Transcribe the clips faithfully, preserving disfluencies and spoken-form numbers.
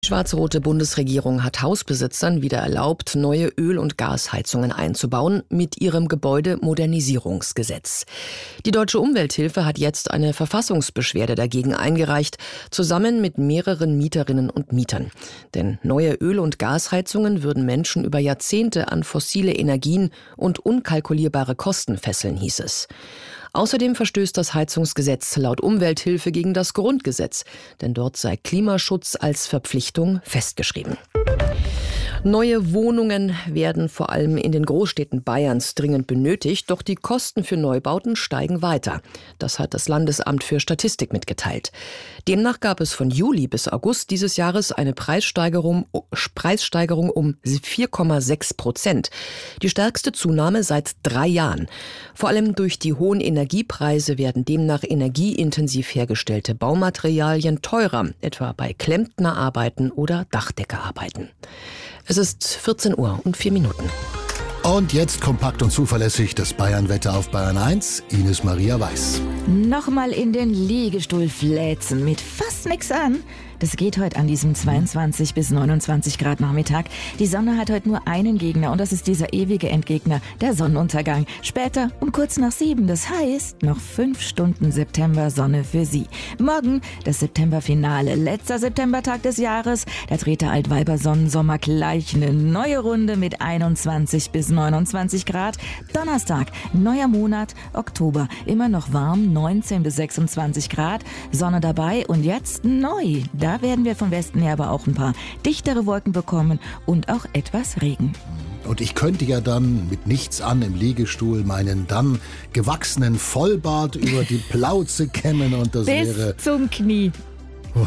Die schwarz-rote Bundesregierung hat Hausbesitzern wieder erlaubt, neue Öl- und Gasheizungen einzubauen mit ihrem Gebäudemodernisierungsgesetz. Die Deutsche Umwelthilfe hat jetzt eine Verfassungsbeschwerde dagegen eingereicht, zusammen mit mehreren Mieterinnen und Mietern. Denn neue Öl- und Gasheizungen würden Menschen über Jahrzehnte an fossile Energien und unkalkulierbare Kosten fesseln, hieß es. Außerdem verstößt das Heizungsgesetz laut Umwelthilfe gegen das Grundgesetz, denn dort sei Klimaschutz als Verpflichtung festgeschrieben. Neue Wohnungen werden vor allem in den Großstädten Bayerns dringend benötigt, doch die Kosten für Neubauten steigen weiter. Das hat das Landesamt für Statistik mitgeteilt. Demnach gab es von Juli bis August dieses Jahres eine Preissteigerung, Preissteigerung um vier Komma sechs Prozent. Die stärkste Zunahme seit drei Jahren. Vor allem durch die hohen Energiepreise werden demnach energieintensiv hergestellte Baumaterialien teurer, etwa bei Klempnerarbeiten oder Dachdeckerarbeiten. Es ist vierzehn Uhr und vier Minuten. Und jetzt kompakt und zuverlässig das Bayern-Wetter auf Bayern eins. Ines Maria Weiß. Nochmal in den Liegestuhl fläzen mit fast nix an. Das geht heute an diesem zweiundzwanzig bis neunundzwanzig Grad Nachmittag. Die Sonne hat heute nur einen Gegner und das ist dieser ewige Endgegner, der Sonnenuntergang. Später um kurz nach sieben, das heißt noch fünf Stunden September-Sonne für Sie. Morgen das Septemberfinale, letzter Septembertag des Jahres. Da dreht der Altweiber-Sonnensommer gleich eine neue Runde mit einundzwanzig bis neunundzwanzig Grad. Donnerstag, neuer Monat, Oktober, immer noch warm, neunzehn bis sechsundzwanzig Grad. Sonne dabei und jetzt neu. Da werden wir vom Westen her aber auch ein paar dichtere Wolken bekommen und auch etwas Regen. Und ich könnte ja dann mit nichts an im Liegestuhl meinen dann gewachsenen Vollbart über die Plauze kämmen und das Bis wäre... zum Knie. Oh.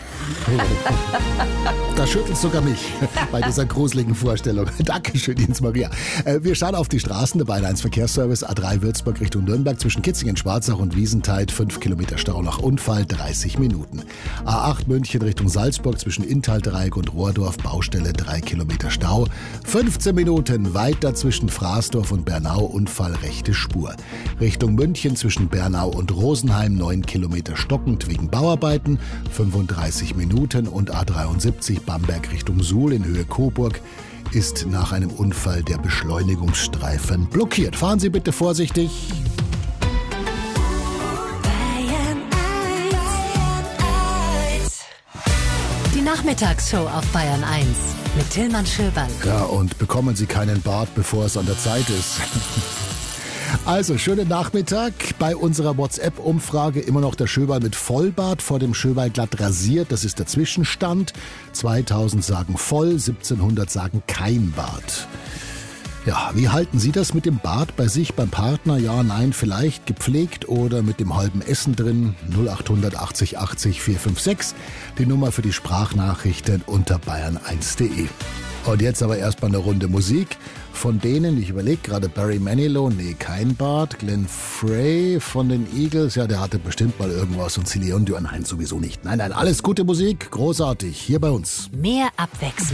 Da schüttelt sogar mich bei dieser gruseligen Vorstellung. Dankeschön, Ines Maria. Wir schauen auf die Straßen. Der Bayern eins Verkehrsservice A drei Würzburg Richtung Nürnberg zwischen Kitzingen, Schwarzach und Wiesentheid. fünf Kilometer Stau nach Unfall, dreißig Minuten. A acht München Richtung Salzburg zwischen Inntal-Dreieck und Rohrdorf. Baustelle, drei Kilometer Stau. fünfzehn Minuten weiter zwischen Fraßdorf und Bernau. Unfall, rechte Spur. Richtung München zwischen Bernau und Rosenheim. neun Kilometer stockend wegen Bauarbeiten. fünfunddreißig Minuten. Und A dreiundsiebzig Bamberg Richtung Suhl in Höhe Coburg ist nach einem Unfall der Beschleunigungsstreifen blockiert. Fahren Sie bitte vorsichtig. Die Nachmittagsshow auf Bayern eins mit Tillmann Schöberl. Ja, und bekommen Sie keinen Bart, bevor es an der Zeit ist. Also, schönen Nachmittag. Bei unserer WhatsApp-Umfrage immer noch der Schöberl mit Vollbart, vor dem Schöberl glatt rasiert. Das ist der Zwischenstand. zweitausend sagen voll, siebzehnhundert sagen kein Bart. Ja, wie halten Sie das mit dem Bart bei sich, beim Partner? Ja, nein, vielleicht gepflegt oder mit dem halben Essen drin? null acht achtzig achtzig vierhundertfünfundsechzig, die Nummer für die Sprachnachrichten unter bayern eins punkt de. Und jetzt aber erstmal eine Runde Musik. Von denen, ich überlege gerade, Barry Manilow, nee, kein Bart. Glenn Frey von den Eagles, ja, der hatte bestimmt mal irgendwas. Und Celine Dion, nein, sowieso nicht. Nein, nein, alles gute Musik, großartig, hier bei uns. Mehr Abwechslung.